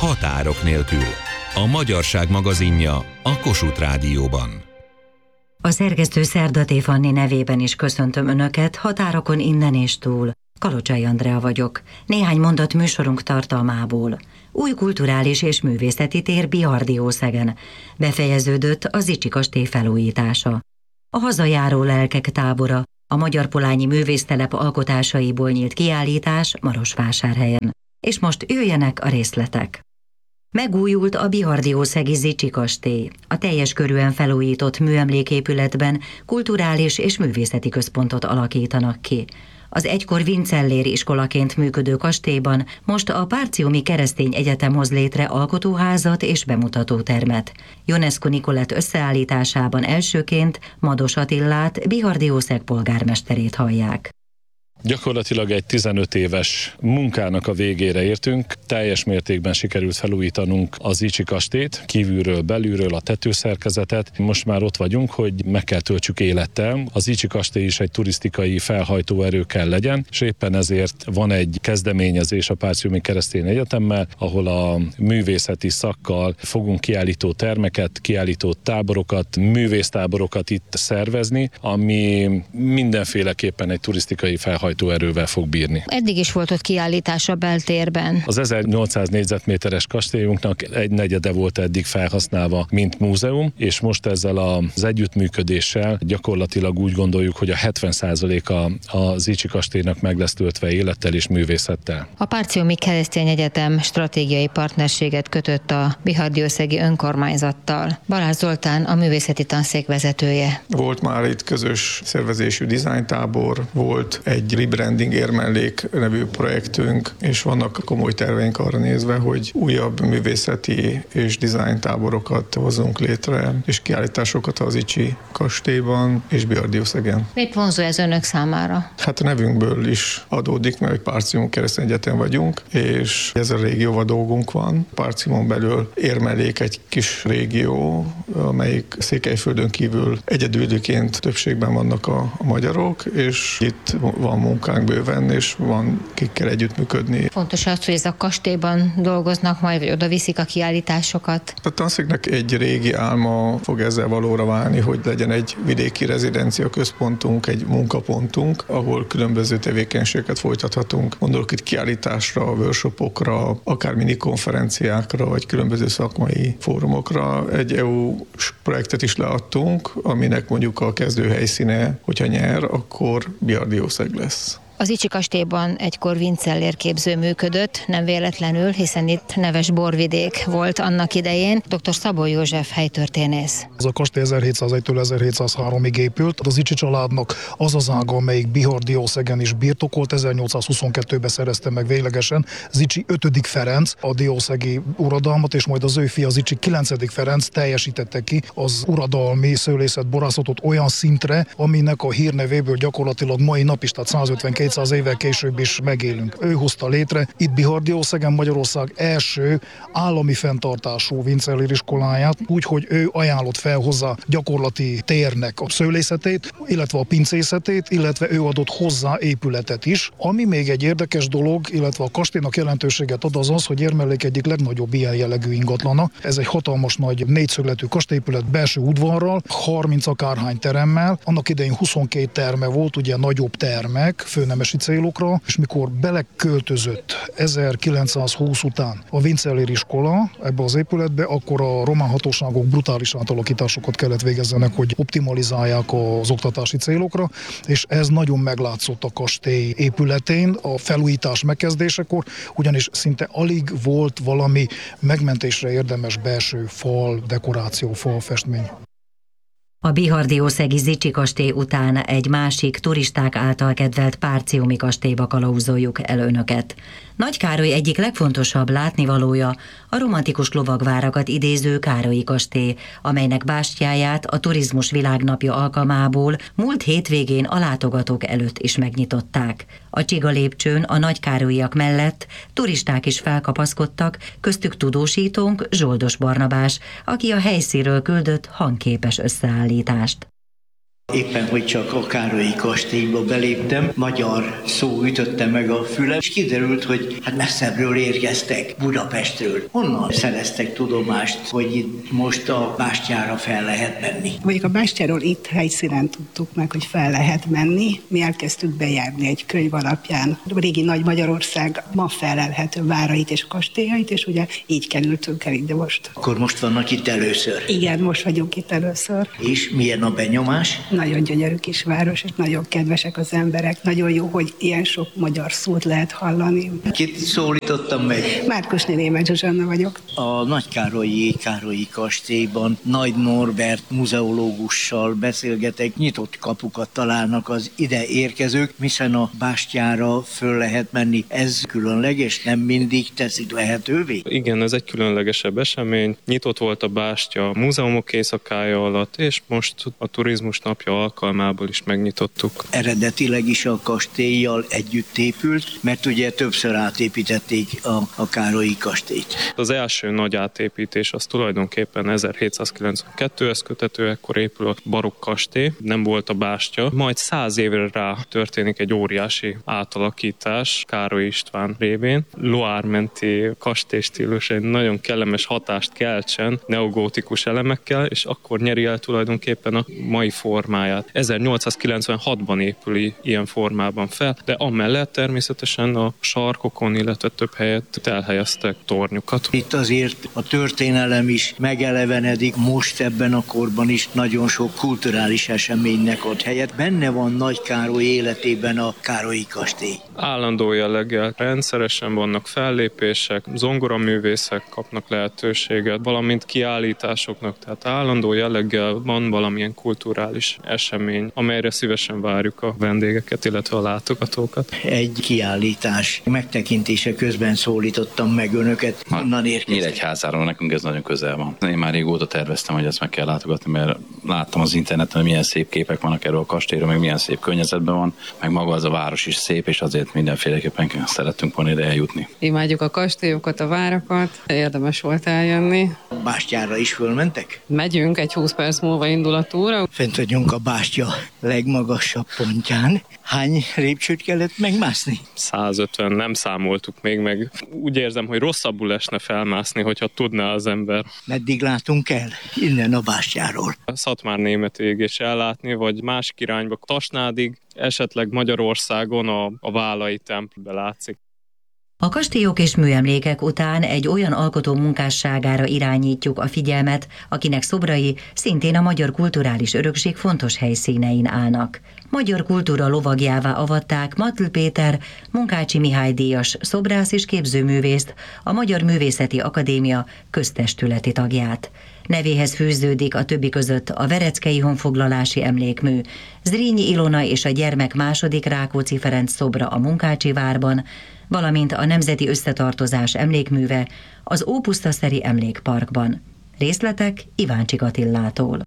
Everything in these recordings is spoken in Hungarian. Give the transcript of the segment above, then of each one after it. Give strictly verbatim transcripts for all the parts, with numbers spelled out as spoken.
Határok nélkül. A Magyarság magazinja a Kossuth Rádióban. A szerkesztő Szerdaté Fanni nevében is köszöntöm Önöket, határokon innen és túl. Kalocsai Andrea vagyok. Néhány mondat műsorunk tartalmából. Új kulturális és művészeti tér Bihardiószegen. Befejeződött a Zichy kastély felújítása. A hazajáró lelkek tábora, a Magyarpolányi Művésztelep alkotásaiból nyílt kiállítás Marosvásárhelyen. És most jöjjenek a részletek. Megújult a bihardiószegi Zichy kastély. A teljes körűen felújított műemléképületben kulturális és művészeti központot alakítanak ki. Az egykor Vincellér iskolaként működő kastélyban most a Párciumi Keresztény Egyetem hoz létre alkotóházat és bemutatótermet. Ionescu Nikolett összeállításában elsőként Mados Attillát, Bihardiószeg polgármesterét hallják. Gyakorlatilag egy tizenöt éves munkának a végére értünk. Teljes mértékben sikerült felújítanunk a Zichy kastélyt, kívülről, belülről a tetőszerkezetet. Most már ott vagyunk, hogy meg kell töltsük élettel. A Zichy kastély is egy turisztikai felhajtóerő kell legyen, és éppen ezért van egy kezdeményezés a Párciumi Keresztény Egyetemmel, ahol a művészeti szakkal fogunk kiállító termeket, kiállító táborokat, művésztáborokat itt szervezni, ami mindenféleképpen egy turisztikai felhajtóerő erővel fog bírni. Eddig is volt ott kiállítás a beltérben. Az ezernyolcszáz négyzetméteres kastélyunknak egy negyede volt eddig felhasználva, mint múzeum, és most ezzel az együttműködéssel gyakorlatilag úgy gondoljuk, hogy a hetven százaléka a Zichy kastélynak meg lesz töltve élettel és művészettel. A Párciumi Keresztény Egyetem stratégiai partnerséget kötött a bihardiószegi önkormányzattal. Balázs Zoltán a művészeti tanszék vezetője. Volt már itt közös szervezésű dizájntábor, volt egy rebranding érmellék nevű projektünk, és vannak komoly terveink arra nézve, hogy újabb művészeti és dizájn táborokat hozunk létre, és kiállításokat az Zichy kastélyban és Bihardiószegen. Miért vonzó ez önök számára? Hát a nevünkből is adódik, mert Párciumi Keresztény Egyetem vagyunk, és ezzel régióval dolgunk van. Párciumon belül érmellék egy kis régió, amelyik Székelyföldön kívül egyedüliként többségben vannak a magyarok, és itt van munkánk bőven, és van kikkel együttműködni. Fontos az, hogy ez a kastélyban dolgoznak majd, vagy oda viszik a kiállításokat? A tanszéknek egy régi álma fog ezzel valóra válni, hogy legyen egy vidéki rezidencia központunk, egy munkapontunk, ahol különböző tevékenységeket folytathatunk. Gondolok itt kiállításra, workshopokra, akár minikonferenciákra, vagy különböző szakmai fórumokra. Egy é u-s projektet is leadtunk, aminek mondjuk a kezdő helyszíne, hogyha nyer, akkor Bihardiószeg lesz. A Zichy kastélyban egykor Vincellér képző működött, nem véletlenül, hiszen itt neves borvidék volt annak idején. dr. Szabó József helytörténész. Ez a kastély ezerhétszázegytől ezerhétszázháromig épült. A Zichy családnak az az ága, amelyik Bihardiószegen is birtokolt, ezernyolcszázhuszonkettőben szerezte meg véglegesen Zichy ötödik Ferenc a diószegi uradalmat, és majd az ő fia Zichy kilencedik Ferenc teljesítette ki az uradalmi szőlészet borászatot olyan szintre, aminek a hírnevéből gyakorlatilag mai nap is, tehát százötven-kétszáz évvel később is megélünk. Ő hozta létre itt Bihardiószegen Magyarország első állami fenntartású Vincellér iskoláját, úgyhogy ő ajánlott fel hozzá gyakorlati térnek a szőlészetét, illetve a pincészetét, illetve ő adott hozzá épületet is. Ami még egy érdekes dolog, illetve a kastélynak jelentőséget ad, az az, hogy Érmellék egyik legnagyobb ilyen jellegű ingatlana. Ez egy hatalmas nagy négyszögletű kastélyépület belső udvarral, harminc akárhány teremmel. Annak idején huszonkét terme volt, ugye nagyobb termek, főnemesi célokra, és mikor beleköltözött ezerkilencszázhúsz után a Vincellér iskola ebbe az épületbe, akkor a román hatóságok brutális átalakításokat kellett végezzenek, hogy optimalizálják az oktatási célokra, és ez nagyon meglátszott a kastély épületén a felújítás megkezdésekor, ugyanis szinte alig volt valami megmentésre érdemes belső fal, dekoráció, falfestmény. A bihardiószegi Zichy kastély után egy másik turisták által kedvelt Párciumi kastélyba kalauzoljuk el Önöket. Nagy Károly egyik legfontosabb látnivalója a romantikus lovagvárakat idéző Károlyi kastély, amelynek bástyáját a Turizmus Világnapja alkalmából múlt hétvégén a látogatók előtt is megnyitották. A Csiga lépcsőn a nagykárolyiak mellett turisták is felkapaszkodtak, köztük tudósítónk Zsoldos Barnabás, aki a helyszínről küldött hangképes összeállítást. Éppen, hogy csak a Károlyi kastélyba beléptem, magyar szó ütötte meg a fülem, és kiderült, hogy hát messzebbről érkeztek, Budapestről. Honnan szereztek tudomást, hogy itt most a bástyára fel lehet menni? Mondjuk a bástyáról itt helyszínen tudtuk meg, hogy fel lehet menni. Mi elkezdtük bejárni egy könyv alapján a régi Nagy Magyarország ma felelhető várait és kastélyait, és ugye így kerültünk el ide most. Akkor most vannak itt először? Igen, most vagyunk itt először. És milyen a benyomás? Nagyon gyönyörű kis város, és nagyon kedvesek az emberek. Nagyon jó, hogy ilyen sok magyar szót lehet hallani. Kit szólítottam meg? Márkusné Németh Zsuzsanna vagyok. A Nagykárolyi Károlyi kastélyban Nagy Norbert muzeológussal beszélgetek, nyitott kapukat találnak az ide érkezők, hiszen a bástyára föl lehet menni. Ez különleges, nem mindig teszik lehetővé? Igen, ez egy különlegesebb esemény. Nyitott volt a bástya a múzeumok éjszakája alatt, és most a turizmus napja alkalmából is megnyitottuk. Eredetileg is a kastélyjal együtt épült, mert ugye többször átépítették a, a Károlyi kastélyt. Az első nagy átépítés az tulajdonképpen ezerhétszázkilencvenkettőhez köthető, ekkor épül a barokk kastély, nem volt a bástya, majd száz évre rá történik egy óriási átalakítás Károly István révén. Loire menti kastélystílus egy nagyon kellemes hatást keltsen neogótikus elemekkel, és akkor nyeri el tulajdonképpen a mai formáját. ezernyolcszázkilencvenhatban épül ilyen formában fel, de amellett természetesen a sarkokon, illetve több helyet elhelyeztek tornyokat. Itt azért a történelem is megelevenedik, most ebben a korban is nagyon sok kulturális eseménynek ad helyet. Benne van Nagy Károly életében a Károlyi kastély. Állandó jelleggel rendszeresen vannak fellépések, zongoraművészek kapnak lehetőséget, valamint kiállításoknak, tehát állandó jelleggel van valamilyen kulturális esemény, amelyre szívesen várjuk a vendégeket, illetve a látogatókat. Egy kiállítás megtekintése közben szólítottam meg önöket. Honnan érkeztek? Nyíregyházáról, nekünk ez nagyon közel van. Én már régóta terveztem, hogy ezt meg kell látogatni, mert láttam az interneten, hogy milyen szép képek vannak erről a kastélyról, meg milyen szép környezetben van, meg maga az a város is szép, és azért mindenféleképpen szerettünk volna ide eljutni. Imádjuk a kastélyokat, a várakat, érdemes volt eljönni. A bástyára is fölmentek? Megyünk, egy húsz perc múlva indul a túra. Fent vagyunk a bástya legmagasabb pontján. Hány lépcsőt kellett megmászni? százötven, nem számoltuk még meg. Úgy érzem, hogy rosszabbul esne felmászni, hogyha tudná az ember. Meddig látunk el innen a bástyáról? Szatmár-Németig is ellátni, vagy másik irányba Tasnádig, esetleg Magyarországon a, a Válai templombe látszik. A kastélyok és műemlékek után egy olyan alkotó munkásságára irányítjuk a figyelmet, akinek szobrai szintén a magyar kulturális örökség fontos helyszínein állnak. Magyar kultúra lovagjává avatták Matl Péter, Munkácsi Mihály díjas szobrász és képzőművészt, a Magyar Művészeti Akadémia köztestületi tagját. Nevéhez fűződik a többi között a Vereckei honfoglalási emlékmű, Zrínyi Ilona és a gyermek második Rákóczi Ferenc szobra a Munkácsi várban, valamint a Nemzeti Összetartozás emlékműve az Ópusztaszeri Emlékparkban. Részletek Iváncsik Attillától.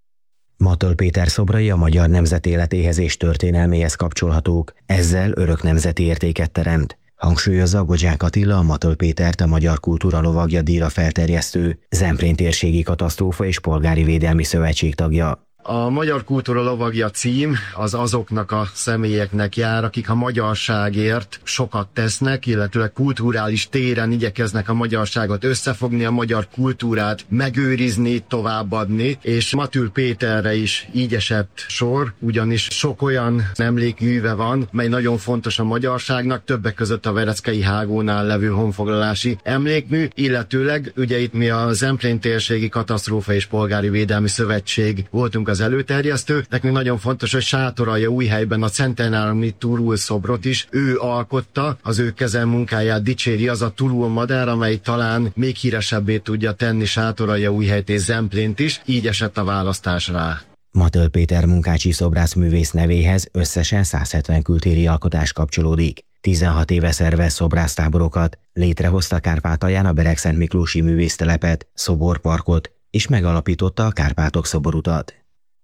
Matl Péter szobrai a magyar nemzet életéhez és történelméhez kapcsolhatók, ezzel örök nemzeti értéket teremt. Hangsúlyozza Godzsák Attila, a Matl Pétert a Magyar Kultúra Lovagja díjra felterjesztő Zemplén Térségi Katasztrófa és Polgári Védelmi Szövetség tagja. A Magyar Kultúra Lovagja cím az azoknak a személyeknek jár, akik a magyarságért sokat tesznek, illetve kulturális téren igyekeznek a magyarságot összefogni, a magyar kultúrát megőrizni, továbbadni, és Matl Péterre is így esett sor, ugyanis sok olyan emlékműve van, mely nagyon fontos a magyarságnak, többek között a Vereckei hágónál levő honfoglalási emlékmű, illetőleg ugye itt mi a Zemplén Térségi Katasztrófa és Polgári Védelmi Szövetség voltunk az előterjesztő. Nekünk nagyon fontos, hogy Sátoraljaújhelyben a centenáriumi turul szobrot is ő alkotta, az ő kezelmunkáját dicséri az a turul madár, amely talán még híresebbé tudja tenni Sátoraljaújhelyt és Zemplént is, így esett a választás rá. Matl Péter munkácsi szobrászművész nevéhez összesen száz hetven kültéri alkotás kapcsolódik. tizenhat éve szervez szobrásztáborokat, létrehozta Kárpátalján a Beregszent Miklósi művésztelepet, szoborparkot, és megalapította a Kárpátok szoborutat.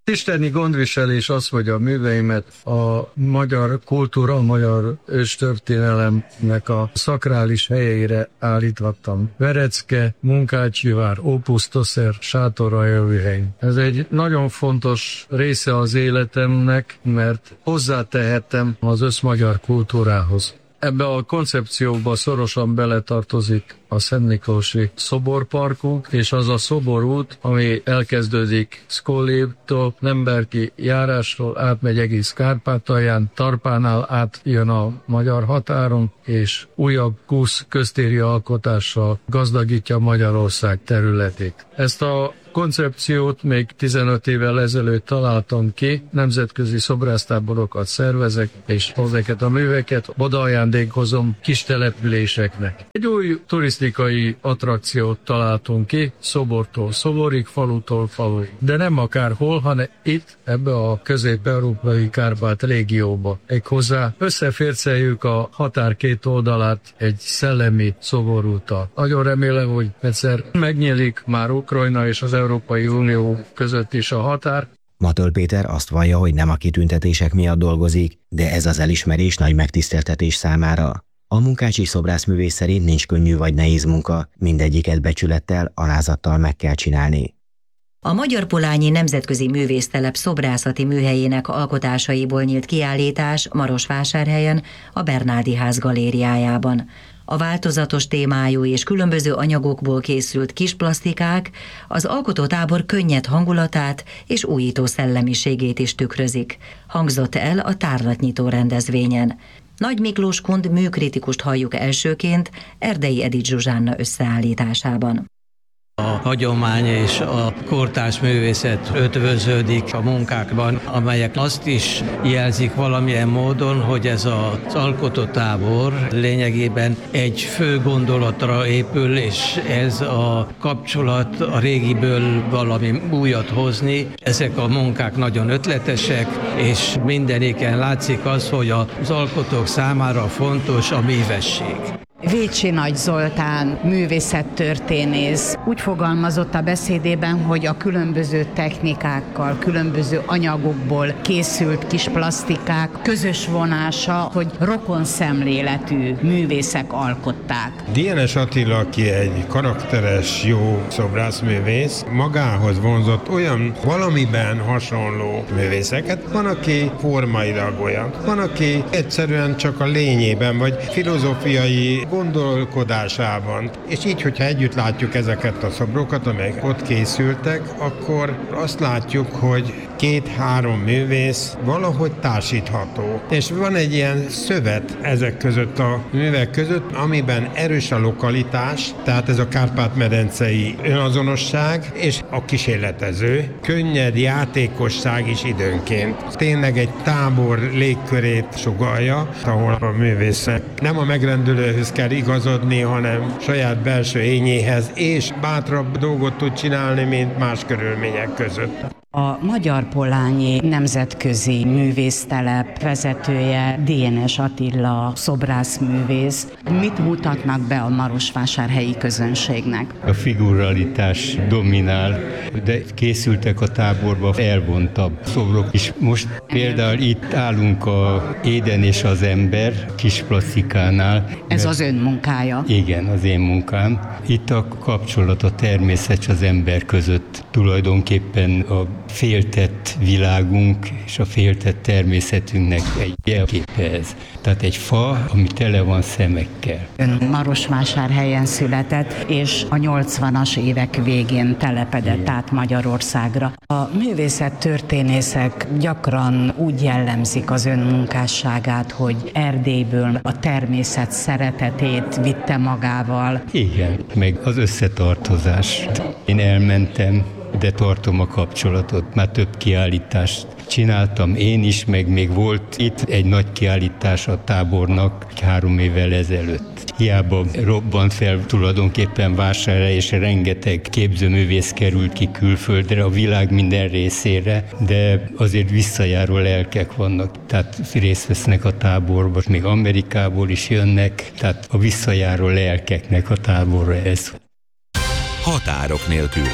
Isteni gondviselés az, hogy a műveimet a magyar kultúra, a magyar őstörténelemnek a szakrális helyeire állítottam. Verecke, Munkácsivár, Ópusztoszer, Sátoraljaújhely. Ez egy nagyon fontos része az életemnek, mert hozzátehettem az összmagyar kultúrához. Ebbe a koncepcióba szorosan beletartozik a Szent Miklósi szoborparkunk, és az a szoborút, ami elkezdődik Szkolévtól, Lemberki járásról, átmegy egész Kárpátalján, Tarpánál átjön a magyar határon, és újabb kúsz köztéri alkotással gazdagítja Magyarország területét. Ezt a koncepciót még tizenöt évvel ezelőtt találtam ki, nemzetközi szobrásztáborokat szervezek, és ezeket a műveket odaajándékozom kis településeknek. Egy új turisztikai attrakciót találtunk ki, szobortól szoborig, falutól faluig. De nem akárhol, hanem itt, ebbe a közép-európai Kárpát régióba. Egy hozzá összeférceljük a határ két oldalát egy szellemi szoborúttal. Nagyon remélem, hogy egyszer megnyílik már Ukrajna és az Európai Unió között is a határ. Matol Péter azt vallja, hogy nem a kitüntetések miatt dolgozik, de ez az elismerés nagy megtiszteltetés számára. A munkácsi szobrászművész szerint nincs könnyű vagy nehéz munka, mindegyiket becsülettel, alázattal meg kell csinálni. A Magyarpolányi Nemzetközi Művésztelep szobrászati műhelyének alkotásaiból nyílt kiállítás Marosvásárhelyen a Bernárdi Ház galériájában. A változatos témájú és különböző anyagokból készült kis plasztikák az alkotótábor könnyed hangulatát és újító szellemiségét is tükrözik, hangzott el a tárlatnyitó rendezvényen. Nagy Miklós Kund műkritikust halljuk elsőként Erdei Edith Zsuzsánna összeállításában. A hagyomány és a kortárs művészet ötvöződik a munkákban, amelyek azt is jelzik valamilyen módon, hogy ez az alkotótábor lényegében egy fő gondolatra épül, és ez a kapcsolat a régiből valami újat hozni. Ezek a munkák nagyon ötletesek, és mindeniken látszik az, hogy az alkotók számára fontos a mívesség. Vécsi Nagy Zoltán, művészettörténész úgy fogalmazott a beszédében, hogy a különböző technikákkal, különböző anyagokból készült kis plasztikák közös vonása, hogy rokon szemléletű művészek alkották. Dienes Attila, aki egy karakteres, jó szobrászművész, magához vonzott olyan valamiben hasonló művészeket. Van, aki formailag olyan, van, aki egyszerűen csak a lényében, vagy filozófiai gondolkodásában. És így, hogyha együtt látjuk ezeket a szobrokat, amelyek ott készültek, akkor azt látjuk, hogy két-három művész valahogy társítható. És van egy ilyen szövet ezek között a művek között, amiben erős a lokalitás, tehát ez a Kárpát-medencei önazonosság, és a kísérletező, könnyed játékosság is időnként. Tényleg egy tábor légkörét sugallja, ahol a művészek nem a megrendülőhöz kell igazodni, hanem saját belső ényéhez, és bátrabb dolgot tud csinálni, mint más körülmények között. A Magyarpolányi Nemzetközi Művésztelep vezetője Dienes Attila szobrászművész. Mit mutatnak be a marosvásárhelyi közönségnek? A figuralitás dominál, de készültek a táborba elvontabb szobrok is. Most például itt állunk a Éden és az ember kis plasztikánál. Ez az ön munkája? Igen, az én munkám. Itt a kapcsolat a természet és az ember között tulajdonképpen a féltett világunk és a féltett természetünknek egy jelképe ez. Tehát egy fa, ami tele van szemekkel. Ön Marosvásárhelyen született, és a nyolcvanas évek végén telepedett át Magyarországra. A művészettörténészek gyakran úgy jellemzik az ön munkásságát, hogy Erdélyből a természet szeretetét vitte magával. Igen, meg az összetartozást. Én elmentem, de tartom a kapcsolatot. Már több kiállítást csináltam én is, meg még volt itt egy nagy kiállítás a tábornak három évvel ezelőtt. Hiába robbant fel tulajdonképpen Vásárhely, és rengeteg képzőművész került ki külföldre, a világ minden részére, de azért visszajáró lelkek vannak. Tehát részt vesznek a táborban, még Amerikából is jönnek, tehát a visszajáró lelkeknek a táborra ez. Határok nélkül.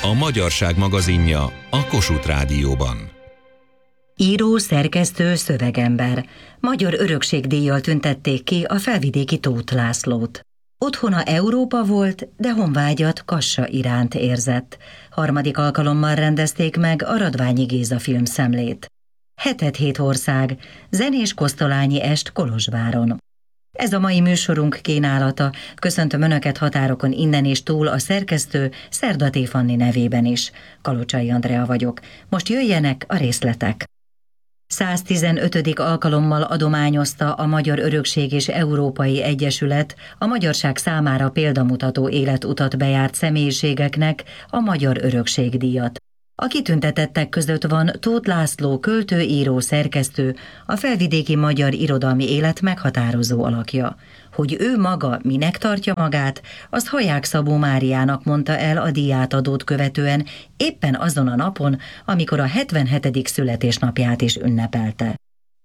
a Magyarság magazinja a Kossuth Rádióban. Író, szerkesztő, szövegember. Magyar Örökségdíjjal tüntették ki a felvidéki Tóth Lászlót. Otthona Európa volt, de honvágyat Kassa iránt érzett. Harmadik alkalommal rendezték meg a Radványi Géza filmszemlét. Hetet hét ország, zenés kosztolányi est Kolozsváron. Ez a mai műsorunk kínálata. Köszöntöm Önöket határokon innen és túl a szerkesztő Szerdaté Fanni nevében is. Kalocsai Andrea vagyok. Most jöjjenek a részletek. száztizenötödik alkalommal adományozta a Magyar Örökség és Európai Egyesület a magyarság számára példamutató életutat bejárt személyiségeknek a Magyar Örökségdíjat. A kitüntetettek között van Tóth László költő, író, szerkesztő, a felvidéki magyar irodalmi élet meghatározó alakja. Hogy ő maga minek tartja magát, azt Haják Szabó Máriának mondta el a díjátadót követően éppen azon a napon, amikor a hetvenhetedik születésnapját is ünnepelte.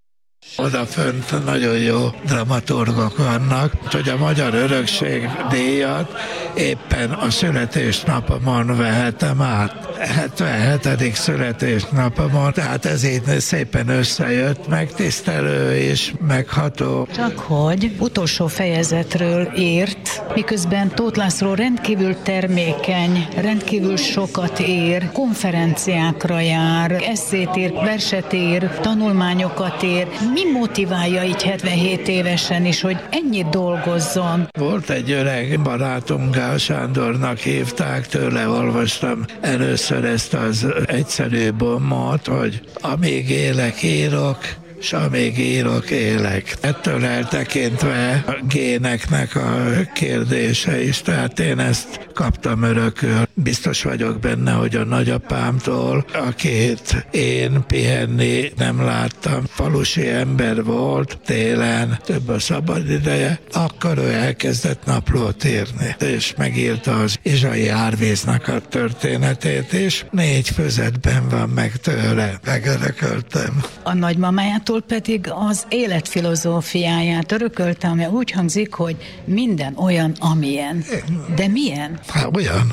Odafönt nagyon jó dramaturgok vannak, hogy a Magyar Örökség díjat éppen a születésnapomon vehetem át. hetvenhetedik születésnapomon, tehát ez így szépen összejött, megtisztelő és megható. Csak hogy utolsó fejezetről írt, miközben Tóth László rendkívül termékeny, rendkívül sokat ér, konferenciákra jár, esszét ír, verset ír, tanulmányokat ír. Mi motiválja így hetvenhét évesen is, hogy ennyit dolgozzon? Volt egy öreg barátunk, Gál Sándornak hívták, tőle olvastam először ezt az egyszerű bombot, hogy amíg élek, írok, és amíg írok, élek. Ettől eltekintve a géneknek a kérdése is, tehát én ezt kaptam örökül. Biztos vagyok benne, hogy a nagyapámtól, akit én pihenni nem láttam, falusi ember volt, télen, több a szabadideje, akkor ő elkezdett naplót írni, és megírta az Izsai árvíznak a történetét, és négy füzetben van meg tőle. Megörököltem. A nagymamáját pedig az életfilozófiáját örökölte, ami úgy hangzik, hogy minden olyan, amilyen. De milyen? Hát olyan.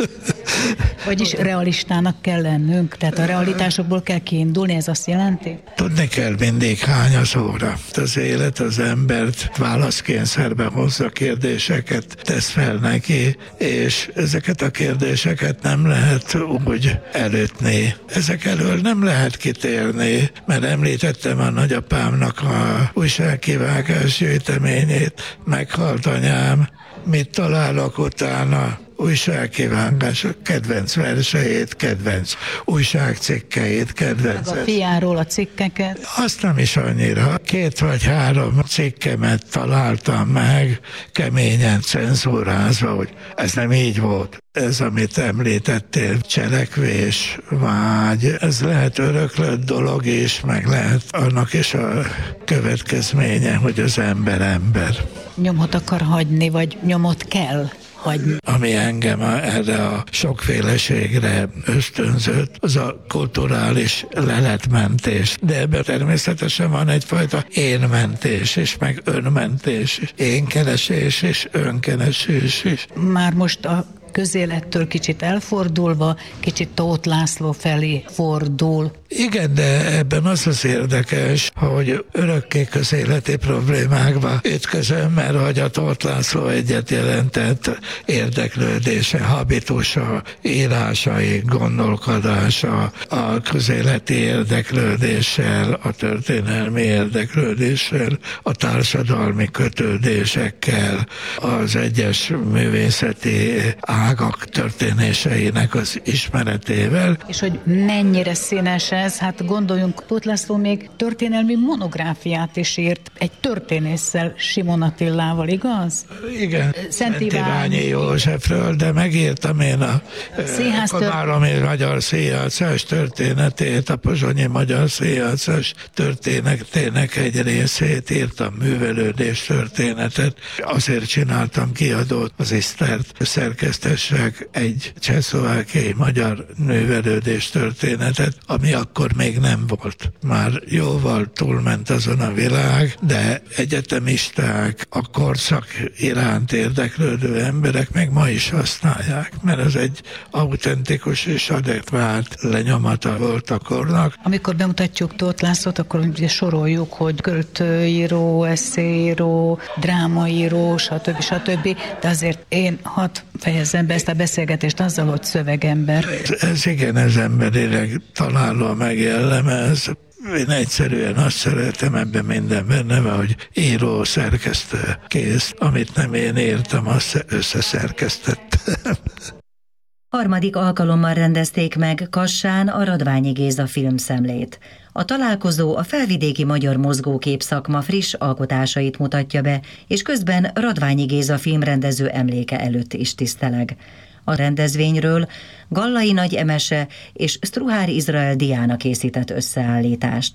Vagyis realistának kell lennünk, tehát a realitásokból kell kiindulni, ez azt jelenti? Tudni kell mindig hány az óra. Az élet az embert válaszkényszerbe hozza, kérdéseket tesz fel neki, és ezeket a kérdéseket nem lehet úgy elütni. Ezek elől nem lehet kitérni, mert említettem a nagyapámnak a újságkivágás gyűjteményét, meghalt anyám, mit találok utána? Újságkivágás, kedvenc verseit, kedvenc újságcikkeit, kedvenc... Meg a fiáról a cikkeket? Azt nem is annyira. Két vagy három cikkemet találtam meg, keményen cenzúrázva, hogy ez nem így volt. Ez, amit említettél, cselekvés, vágy, ez lehet öröklött dolog is, meg lehet annak is a következménye, hogy az ember ember. Nyomot akar hagyni, vagy nyomot kell hagyni? Ami engem erre a sokféleségre ösztönzött, az a kulturális leletmentés. De ebben természetesen van egyfajta énmentés is, meg önmentés is, énkeresés és önkeresés is. Már most a közélettől kicsit elfordulva, kicsit Tóth László felé fordul. Igen, de ebben az az érdekes, hogy örökké közéleti problémákba ütközöm, mert hogy a Tóth László egyet jelentett érdeklődése, habitusa, írásai, gondolkodása, a közéleti érdeklődéssel, a történelmi érdeklődéssel, a társadalmi kötődésekkel, az egyes művészeti ágak történéseinek az ismeretével. És hogy mennyire színes ez, hát gondoljunk, Tóth László még történelmi monográfiát is írt egy történésszel, Simon Attilával, igaz? Igen, Szent Iványi Józsefről, de megírtam én a Komáromi magyar színjátszás történetét, a pozsonyi magyar színjátszás történetének egy részét, írtam művelődés történetet, azért csináltam kiadót, az Isztert szerkesztett bemutathassák egy csehszlovákiai magyar nővelődés történetet, ami akkor még nem volt. Már jóval túlment azon a világ, de egyetemisták, a korszak iránt érdeklődő emberek még ma is használják, mert ez egy autentikus és adekvát lenyomata volt a kornak. Amikor bemutatjuk Tóth Lászlót, akkor ugye soroljuk, hogy költőíró, eszéíró, drámaíró, stb. stb. De azért én hadd fejezzem be ezt a beszélgetést azzal, hogy szövegember. Ez, ez igen, ez emberileg találó megjellemez. Én egyszerűen azt szeretem ebben minden benne, hogy író, szerkesztő, kész. Amit nem én írtam, azt összeszerkesztettem. Harmadik alkalommal rendezték meg Kassán a Radványi Géza filmszemlét. A találkozó a felvidéki magyar mozgókép szakma friss alkotásait mutatja be, és közben Radványi Géza filmrendező emléke előtt is tiszteleg. A rendezvényről Gallai Nagy Emese és Struhári Izrael Diana készített összeállítást.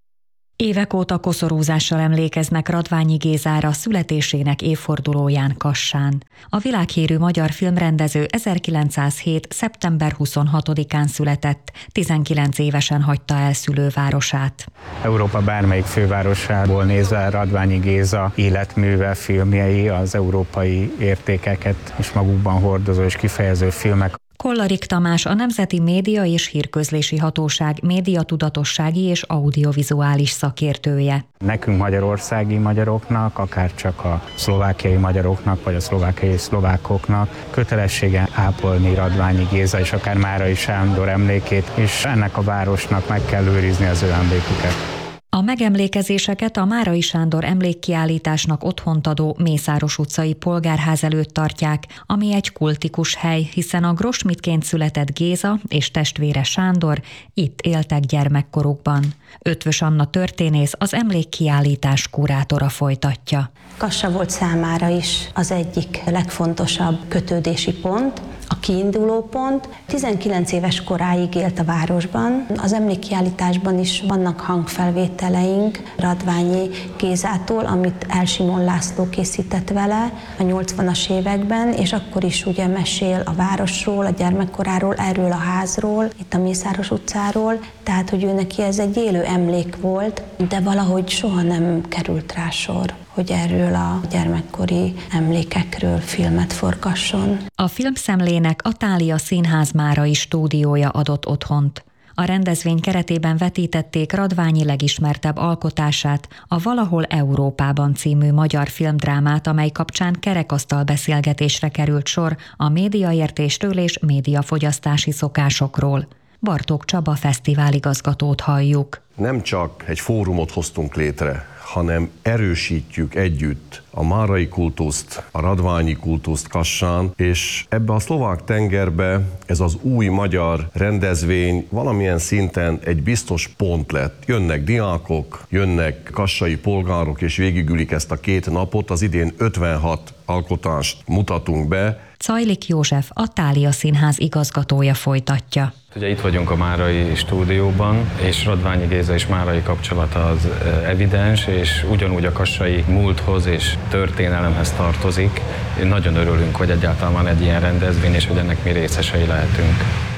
Évek óta koszorúzással emlékeznek Radványi Gézára születésének évfordulóján Kassán. A világhírű magyar filmrendező ezerkilencszázhét. szeptember huszonhatodikán született, tizenkilenc évesen hagyta el szülővárosát. Európa bármelyik fővárosából nézve Radványi Géza életműve, filmjei az európai értékeket és magukban hordozó és kifejező filmek. Kollarik Tamás a Nemzeti Média és Hírközlési Hatóság médiatudatossági és audiovizuális szakértője. Nekünk magyarországi magyaroknak, akár csak a szlovákiai magyaroknak, vagy a szlovákiai szlovákoknak kötelessége ápolni Radványi Géza és akár Márai Sándor emlékét, és ennek a városnak meg kell őrizni az ő emléküket. A megemlékezéseket a Márai Sándor emlékkiállításnak otthont adó Mészáros utcai polgárház előtt tartják, ami egy kultikus hely, hiszen a Grosschmidtként született Géza és testvére Sándor itt éltek gyermekkorukban. Ötvös Anna történész, az emlékkiállítás kurátora folytatja. Kassa volt számára is az egyik legfontosabb kötődési pont, a kiinduló pont. tizenkilenc éves koráig élt a városban. Az emlékkiállításban is vannak hangfelvételeink Radványi Gézától, amit Elsimon László készített vele a nyolcvanas években, és akkor is ugye mesél a városról, a gyermekkoráról, erről a házról, itt a Mészáros utcáról, tehát hogy ő neki ez egy élő emlék volt, de valahogy soha nem került rá sor, hogy erről a gyermekkori emlékekről filmet forgasson. A filmszemlének a Thália Színház márai stúdiója adott otthont. A rendezvény keretében vetítették Radványi legismertebb alkotását, a Valahol Európában című magyar filmdrámát, amely kapcsán kerekasztal beszélgetésre került sor a médiaértéstől és médiafogyasztási szokásokról. Bartók Csaba fesztiváligazgatót halljuk. Nem csak egy fórumot hoztunk létre, hanem erősítjük együtt a márai kultuszt, a radványi kultuszt Kassán, és ebbe a szlovák tengerbe ez az új magyar rendezvény valamilyen szinten egy biztos pont lett. Jönnek diákok, jönnek kassai polgárok, és végigülik ezt a két napot. Az idén ötvenhat alkotást mutatunk be. Czajlik József, a Thália Színház igazgatója folytatja. Ugye itt vagyunk a márai stúdióban, és Radványi Géza és márai kapcsolata az evidens, és ugyanúgy a kassai múlthoz és történelemhez tartozik. Nagyon örülünk, hogy egyáltalán van egy ilyen rendezvény, és hogy ennek mi részesei lehetünk.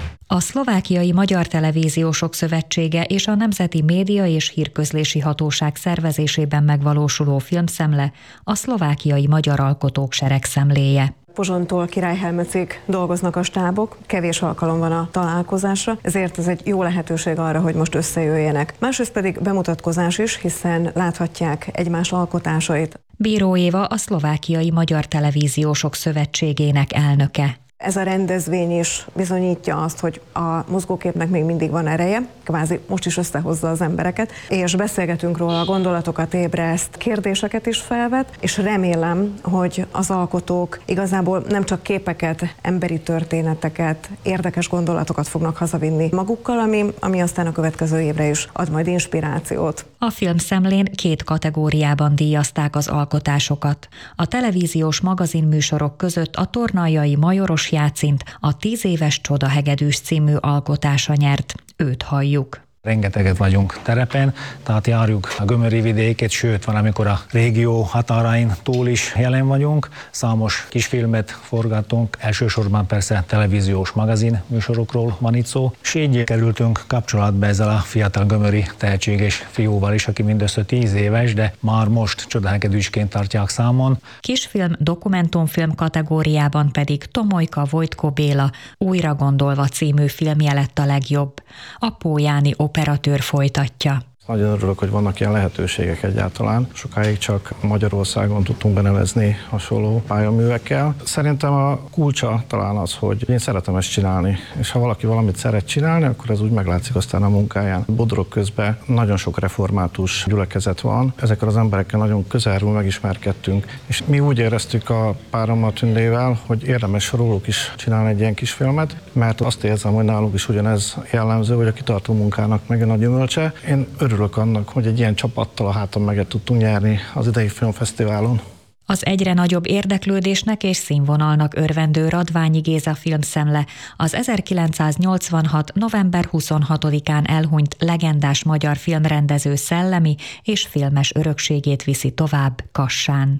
A Szlovákiai Magyar Televíziósok Szövetsége és a Nemzeti Média és Hírközlési Hatóság szervezésében megvalósuló filmszemle a szlovákiai magyar alkotók seregszemléje. Pozsontól Királyhelmecig dolgoznak a stábok, kevés alkalom van a találkozásra, ezért ez egy jó lehetőség arra, hogy most összejöjjenek. Másrészt pedig bemutatkozás is, hiszen láthatják egymás alkotásait. Bíró Éva a Szlovákiai Magyar Televíziósok Szövetségének elnöke. Ez a rendezvény is bizonyítja azt, hogy a mozgóképnek még mindig van ereje, kvázi most is összehozza az embereket, és beszélgetünk róla, gondolatokat ébreszt, kérdéseket is felvet, és remélem, hogy az alkotók igazából nem csak képeket, emberi történeteket, érdekes gondolatokat fognak hazavinni magukkal, ami, ami aztán a következő évre is ad majd inspirációt. A filmszemlén két kategóriában díjazták az alkotásokat. A televíziós magazinműsorok között a Tornaljai Majoros Jácint a Tíz éves csodahegedűs című alkotása nyert. Őt halljuk. Rengeteget vagyunk terepen, tehát járjuk a gömöri vidéket, sőt, valamikor a régió határain túl is jelen vagyunk. Számos kisfilmet forgatunk, elsősorban persze televíziós magazin műsorokról van itt szó, és így kerültünk kapcsolatba ezzel a fiatal gömöri tehetséges fiúval is, aki mindössze tíz éves, de már most csodálkedősként tartják számon. Kisfilm, dokumentumfilm kategóriában pedig Tomolyka Vojtko Béla Újra gondolva című filmje lett a legjobb. A pójáni operatőr folytatja. Nagyon örülök, hogy vannak ilyen lehetőségek egyáltalán. Sokáig csak Magyarországon tudtunk benevezni hasonló pályaművekkel. Szerintem a kulcsa talán az, hogy én szeretem ezt csinálni, és ha valaki valamit szeret csinálni, akkor ez úgy meglátszik aztán a munkáján. Bodrog közben nagyon sok református gyülekezet van, ezekkel az emberekkel nagyon közelről megismerkedtünk, és mi úgy éreztük a párommal, Tündével, hogy érdemes róluk is csinálni egy ilyen kis filmet, mert azt érzem, hogy náluk is ugyanez jellemző, hogy a kitartó munkának megjön a gyümölcse. Én örülök annak, hogy egy ilyen csapattal a hátam meget tudtunk nyerni az idei filmfesztiválon. Az egyre nagyobb érdeklődésnek és színvonalnak örvendő Radványi Géza filmszemle az ezerkilencszáznyolcvanhat november huszonhatodikán elhunyt legendás magyar filmrendező szellemi és filmes örökségét viszi tovább Kassán.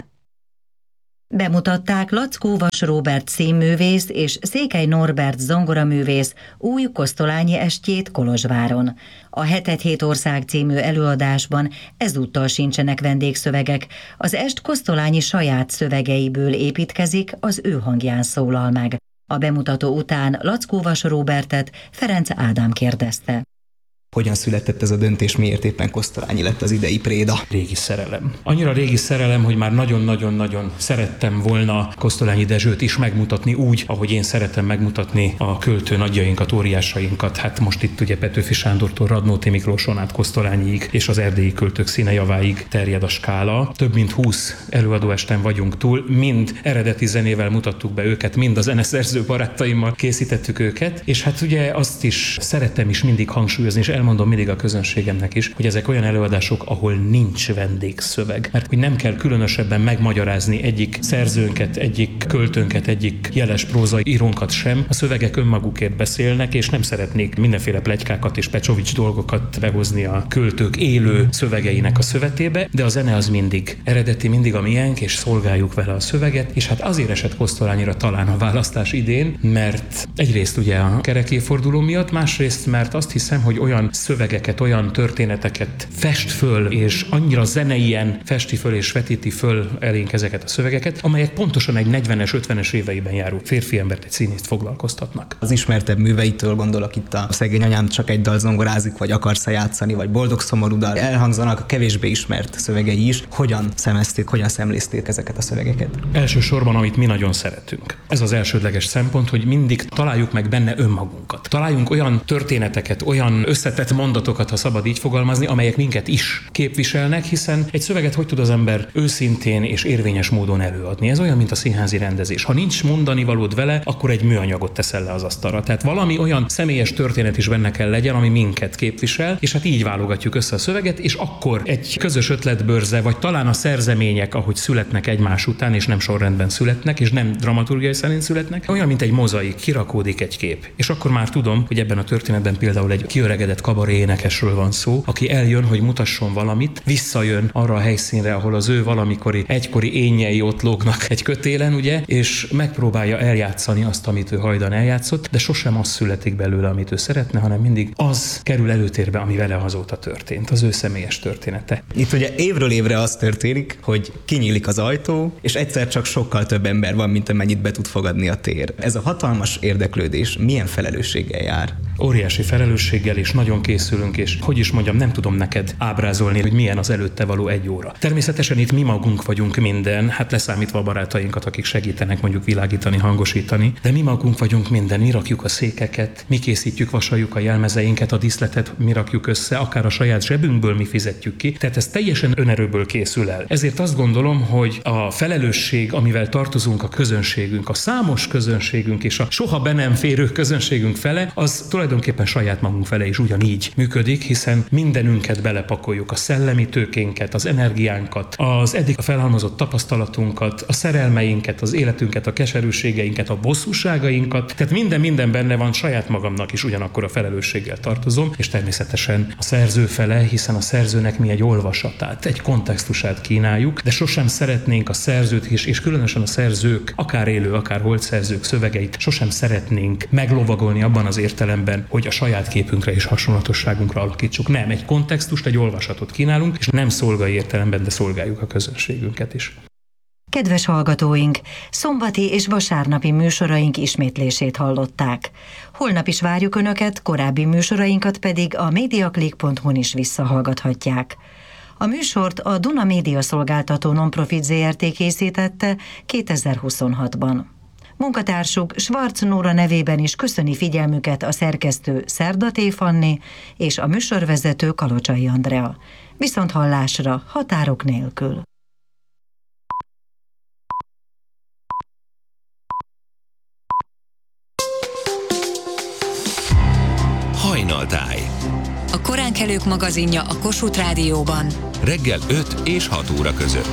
Bemutatták Lackó Vas Róbert színművész és Székely Norbert zongoraművész új kosztolányi estjét Kolozsváron. A Hetet Hét Ország című előadásban ezúttal sincsenek vendégszövegek, az est kosztolányi saját szövegeiből építkezik, az ő hangján szólal meg. A bemutató után Lackó Vas Róbertet Ferenc Ádám kérdezte. Hogyan született ez a döntés, miért éppen Kosztolányi lett az idei préda? Régi szerelem. Annyira régi szerelem, hogy már nagyon-nagyon-nagyon szerettem volna Kosztolányi Dezsőt is megmutatni úgy, ahogy én szeretem megmutatni a költő nagyjainkat, óriásainkat. Hát most itt ugye Petőfi Sándortól Radnóti Miklóson át Kosztolányiig és az erdélyi költők színejaváig terjed a skála. Több mint húsz előadóesten vagyunk túl, mind eredeti zenével mutattuk be őket, mind a zeneszerző barátaimmal készítettük őket, és hát ugye azt is szerettem is mindig hangsúlyozni, és elmondom mindig a közönségemnek is, hogy ezek olyan előadások, ahol nincs vendégszöveg. Mert hogy nem kell különösebben megmagyarázni egyik szerzőnket, egyik költőnket, egyik jeles prózai írónkat sem. A szövegek önmagukért beszélnek, és nem szeretnék mindenféle pletykákat és Pecsovics dolgokat behozni a költők élő szövegeinek a szövetébe, de a zene az mindig eredeti, mindig a miénk, és szolgáljuk vele a szöveget, és hát azért esett Kosztolányira talán a választás idén, mert egyrészt ugye a kerek évforduló miatt, másrészt mert azt hiszem, hogy olyan szövegeket, olyan történeteket fest föl, és annyira zeneien festi föl és vetíti föl elénk ezeket a szövegeket, amelyek pontosan egy negyvenes, ötvenes éveiben járó férfi embert, egy színészt foglalkoztatnak. Az ismertebb műveitől gondolok itt a Szegény anyám csak egy dal zongorázik, vagy Akarsz-e játszani, vagy Boldog szomorú dal. Elhangzanak a kevésbé ismert szövegei is. Hogyan szemezték, hogyan szemlézték ezeket a szövegeket? Elsősorban, amit mi nagyon szeretünk. Ez az elsődleges szempont, hogy mindig találjuk meg benne önmagunkat. Találjunk olyan történeteket, olyan összetett mondatokat, ha szabad így fogalmazni, amelyek minket is képviselnek, hiszen egy szöveget hogy tud az ember őszintén és érvényes módon előadni? Ez olyan, mint a színházi rendezés. Ha nincs mondani valód vele, akkor egy műanyagot teszel le az asztalra. Tehát valami olyan személyes történet is benne kell legyen, ami minket képvisel, és hát így válogatjuk össze a szöveget, és akkor egy közös ötletbőrze, vagy talán a szerzemények, ahogy születnek egymás után, és nem sorrendben születnek, és nem dramaturgiai szerint születnek, olyan, mint egy mozaik, kirakódik egy kép. És akkor már tudom, hogy ebben a történetben például egy kiöregedett kabaré énekesről van szó, aki eljön, hogy mutasson valamit, visszajön arra a helyszínre, ahol az ő valamikori, egykori énjei ott lógnak egy kötélen, ugye, és megpróbálja eljátszani azt, amit ő hajdan eljátszott, de sosem az születik belőle, amit ő szeretne, hanem mindig az kerül előtérbe, ami vele azóta történt, az ő személyes története. Itt ugye évről évre az történik, hogy kinyílik az ajtó, és egyszer csak sokkal több ember van, mint amennyit be tud fogadni a tér. Ez a hatalmas érdeklődés milyen felelősséggel jár? Óriási felelősséggel, és nagyon készülünk, és hogy is mondjam, nem tudom neked ábrázolni, hogy milyen az előtte való egy óra. Természetesen itt mi magunk vagyunk minden, hát leszámítva a barátainkat, akik segítenek mondjuk világítani, hangosítani, de mi magunk vagyunk minden, mi rakjuk a székeket, mi készítjük, vasaljuk a jelmezeinket, a díszletet mi rakjuk össze, akár a saját zsebünkből mi fizetjük ki, tehát ez teljesen önerőből készül el. Ezért azt gondolom, hogy a felelősség, amivel tartozunk a közönségünk, a számos közönségünk és a soha be nem férő közönségünk fele, az tulajdonképpen tulajdonképpen saját magunk fele is ugyanígy működik, hiszen mindenünket belepakoljuk, a szellemi tőkénket, az energiánkat, az eddig felhalmozott tapasztalatunkat, a szerelmeinket, az életünket, a keserűségeinket, a bosszúságainkat, tehát minden minden benne van, saját magamnak is ugyanakkor a felelősséggel tartozom, és természetesen a szerző fele, hiszen a szerzőnek mi egy olvasatát, egy kontextusát kínáljuk, de sosem szeretnénk a szerzőt is, és különösen a szerzők, akár élő, akár holt szerzők szövegeit sosem szeretnénk meglovagolni abban az értelemben, hogy a saját képünkre és hasonlatosságunkra alakítsuk. Nem, egy kontextust, egy olvasatot kínálunk, és nem szolgai értelemben, de szolgáljuk a közönségünket is. Kedves hallgatóink, szombati és vasárnapi műsoraink ismétlését hallották. Holnap is várjuk Önöket, korábbi műsorainkat pedig a mediaclick pont hu-n is visszahallgathatják. A műsort a Duna Média Szolgáltató Nonprofit zé er té készítette kétezer-huszonhatban. Munkatársuk Schwarz Nóra nevében is köszöni figyelmüket a szerkesztő Szerdaté Fanni és a műsorvezető Kalocsai Andrea. Viszont hallásra, határok nélkül. Hajnaltáj. A koránkelők magazinja a Kossuth Rádióban. Reggel öt és hat óra között.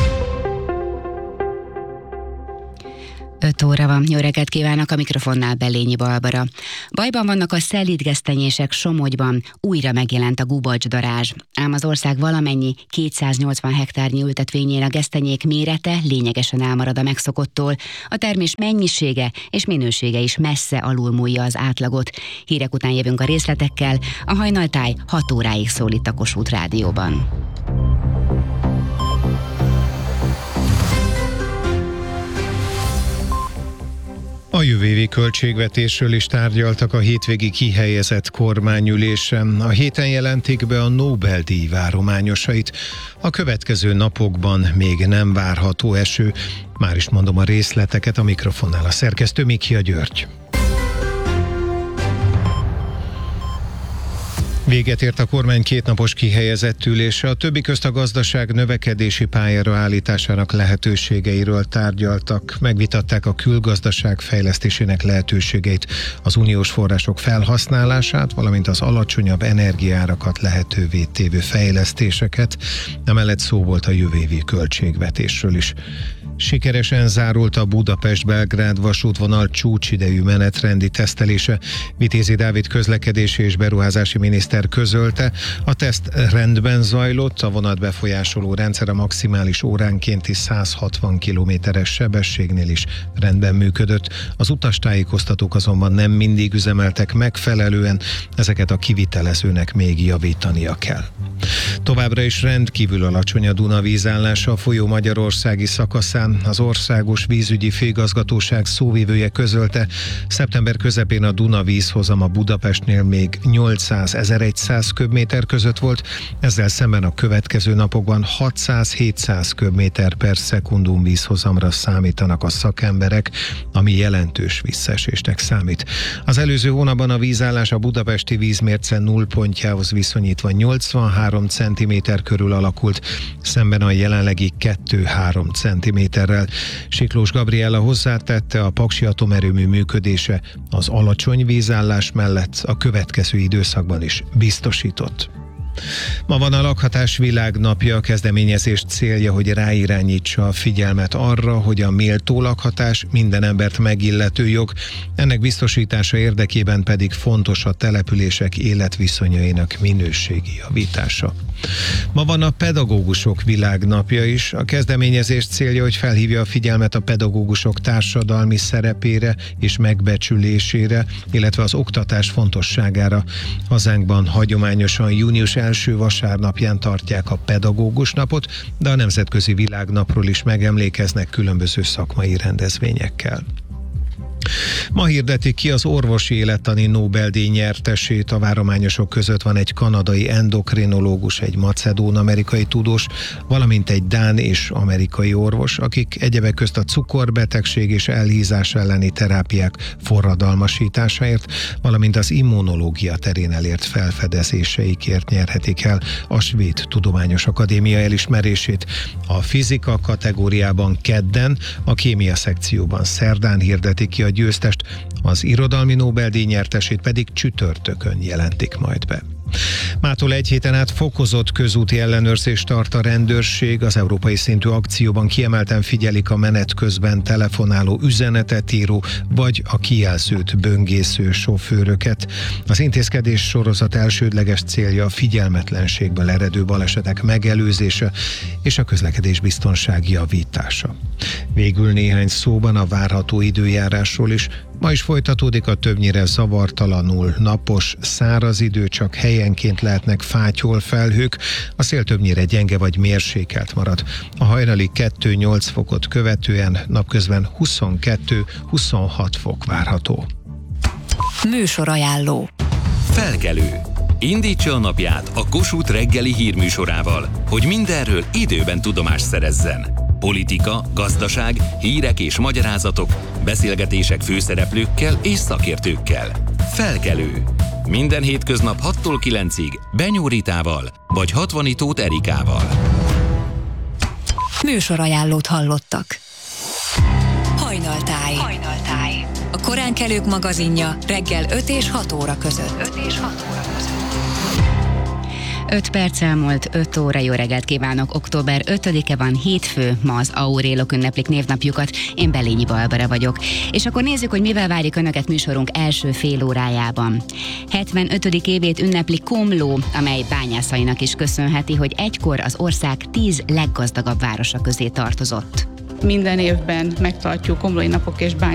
öt óra van. Jó reggelt kívánok, a mikrofonnál Bellényi Barbara. Bajban vannak a szelídgesztenyések Somogyban, újra megjelent a gubacsdarázs. Ám az ország valamennyi kétszáznyolcvan hektárnyi ültetvényén a gesztenyék mérete lényegesen elmarad a megszokottól. A termés mennyisége és minősége is messze alulmúlja az átlagot. Hírek után jövünk a részletekkel, a hajnaltáj hat óráig szól itt a Kossuth Rádióban. A jövő évi költségvetésről is tárgyaltak a hétvégi kihelyezett kormányülésen. A héten jelentik be a Nobel-díj várományosait. A következő napokban még nem várható eső. Már is mondom a részleteket, a mikrofonnál a szerkesztő Mikia György. Véget ért a kormány kétnapos kihelyezett ülése, a többi közt a gazdaság növekedési pályára állításának lehetőségeiről tárgyaltak, megvitatták a külgazdaság fejlesztésének lehetőségeit, az uniós források felhasználását, valamint az alacsonyabb energiaárakat lehetővé tévő fejlesztéseket, emellett szó volt a jövő évi költségvetésről is. Sikeresen zárult a Budapest-Belgrád vasútvonal csúcsidejű menetrendi tesztelése. Vitézi Dávid közlekedési és beruházási miniszter közölte, a teszt rendben zajlott, a vonat befolyásoló rendszer a maximális óránkénti száz hatvan kilométeres sebességnél is rendben működött. Az utastájékoztatók azonban nem mindig üzemeltek megfelelően, ezeket a kivitelezőnek még javítania kell. Továbbra is rendkívül alacsony a Duna vízállása a folyó magyarországi szakaszán. Az Országos Vízügyi Főigazgatóság szóvivője közölte, szeptember közepén a Duna vízhozama Budapestnél még nyolcszáz-ezerszáz köbméter között volt, ezzel szemben a következő napokban hatszáz-hétszáz köbméter per szekundum vízhozamra számítanak a szakemberek, ami jelentős visszaesésnek számít. Az előző hónapban a vízállás a budapesti vízmérce nullpontjához viszonyítva nyolcvanhárom centiméter körül alakult, szemben a jelenlegi kettő-három centiméterrel. Siklós Gabriella hozzátette, a paksi atomerőmű működése az alacsony vízállás mellett a következő időszakban is biztosított. Ma van a Lakhatás Világnapja, a kezdeményezés célja, hogy ráirányítsa a figyelmet arra, hogy a méltó lakhatás minden embert megillető jog, ennek biztosítása érdekében pedig fontos a települések életviszonyainak minőségi javítása. Ma van a Pedagógusok Világnapja is, a kezdeményezés célja, hogy felhívja a figyelmet a pedagógusok társadalmi szerepére és megbecsülésére, illetve az oktatás fontosságára. Hazánkban hagyományosan június első vasárnapján tartják a Pedagógus napot, de a Nemzetközi Világnapról is megemlékeznek különböző szakmai rendezvényekkel. Ma hirdetik ki az orvosi élettani Nobel-díj nyertesét, a várományosok között van egy kanadai endokrinológus, egy macedón-amerikai tudós, valamint egy dán és amerikai orvos, akik egyebek közt a cukorbetegség és elhízás elleni terápiák forradalmasításáért, valamint az immunológia terén elért felfedezéseikért nyerhetik el a Svéd Tudományos Akadémia elismerését. A fizika kategóriában kedden, a kémia szekcióban szerdán hirdetik ki a győztes kutatást, az irodalmi Nobel-díj nyertesét pedig csütörtökön jelentik majd be. Mától egy héten át fokozott közúti ellenőrzést tart a rendőrség. Az európai szintű akcióban kiemelten figyelik a menet közben telefonáló, üzenetet író vagy a kijelzőt böngésző sofőröket. Az intézkedés sorozat elsődleges célja a figyelmetlenségből eredő balesetek megelőzése és a közlekedés biztonsági javítása. Végül néhány szóban a várható időjárásról is. Ma is folytatódik a többnyire zavartalanul napos, száraz idő, csak helyenként lehetnek fátyol felhők, a szél többnyire gyenge vagy mérsékelt marad. A hajnali kettő-nyolc fokot követően napközben huszonkettő-huszonhat fok várható. Műsorajánló. Felkelő. Indítsa a napját a Kossuth reggeli hírműsorával, hogy mindenről időben tudomást szerezzen. Politika, gazdaság, hírek és magyarázatok, beszélgetések főszereplőkkel és szakértőkkel. Felkelő. Minden hétköznap hattól kilencig Benyó Ritával vagy Hatvani Tóth Erikával. Műsorajánlót hallottak. Hajnaltáj. Hajnaltáj. A koránkelők magazinja reggel öt és hat óra között. öt és hat óra között. öt perc elmúlt, öt óra, jó reggelt kívánok. október ötödike van, hétfő, ma az aurélok ünneplik névnapjukat, én Belényi Barbara vagyok. És akkor nézzük, hogy mivel várjuk Önöket műsorunk első fél órájában. hetvenötödik évét ünnepli Komló, amely bányászainak is köszönheti, hogy egykor az ország tíz leggazdagabb városa közé tartozott. Minden évben megtartjuk komlói napok és bányászati